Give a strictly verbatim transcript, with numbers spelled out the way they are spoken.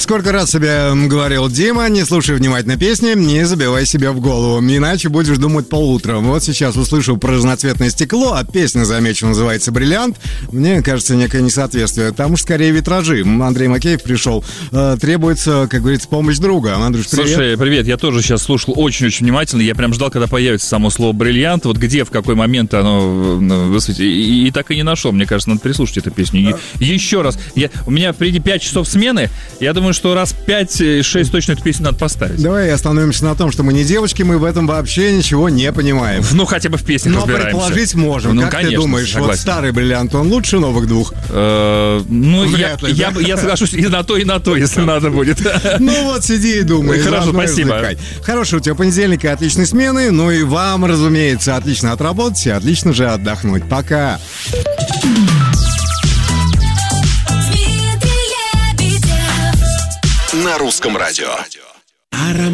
сколько раз себе говорил Дима, не слушай внимательно песни, не забивай себя в голову, иначе будешь думать полутром. Вот сейчас услышу про разноцветное стекло, а песня, замечу, называется «Бриллиант». Мне кажется, некое несоответствие. Там уж скорее витражи. Андрей Макеев пришел. Э, требуется, как говорится, помощь друга. Андрюш, привет. Слушай, привет. Я тоже сейчас слушал очень-очень внимательно. Я прям ждал, когда появится само слово «бриллиант». Вот где, в какой момент оно высветит. И, и, и так и не нашел. Мне кажется, надо переслушать эту песню. И, еще раз. Я, у меня впереди пять часов смены. Я думаю, что раз пять-шесть точно эту песню надо поставить. Давай остановимся на том, что мы не девочки, мы в этом вообще ничего не понимаем. Ну, хотя бы в песнях Но разбираемся. Но предположить можем. Ну, как конечно, ты думаешь, согласен. Вот старый «Бриллиант», он лучше новых двух? Э, ну, Вряд я, ли, я, да? я соглашусь и на то, и на то, если надо будет. Ну вот, сиди и думай. Хорошо, спасибо. Хорошего у тебя понедельника, отличной смены. Ну и вам, разумеется, отлично отработать и отлично же отдохнуть. Пока. На русском радио.